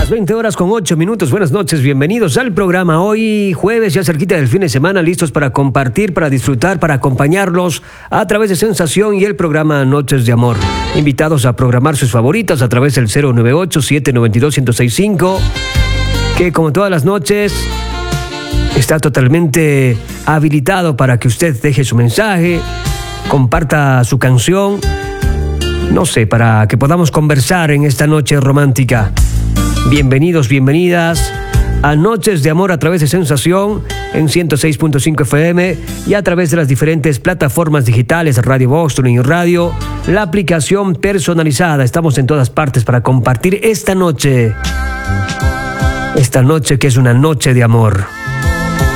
Las 20 horas con 8 minutos. Buenas noches, bienvenidos al programa. Hoy jueves, ya cerquita del fin de semana, listos para compartir, para disfrutar, para acompañarlos a través de Sensación y el programa Noches de Amor. Invitados a programar sus favoritas a través del 098-792-1065, que como todas las noches está totalmente habilitado para que usted deje su mensaje, comparta su canción, no sé, para que podamos conversar en esta noche romántica. Bienvenidos, bienvenidas a Noches de Amor a través de Sensación en 106.5 FM y a través de las diferentes plataformas digitales, Radio Box, TuneIn Radio, la aplicación personalizada. Estamos en todas partes para compartir esta noche que es una noche de amor.